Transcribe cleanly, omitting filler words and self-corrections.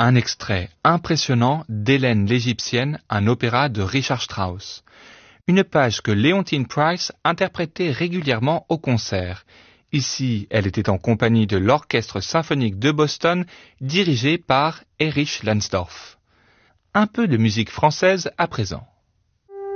un extrait impressionnant d'Hélène l'Égyptienne, un opéra de Richard Strauss. Une page que Leontine Price interprétait régulièrement au concert. Ici, elle était en compagnie de l'Orchestre symphonique de Boston, dirigé par Erich Lansdorf. Un peu de musique française à présent.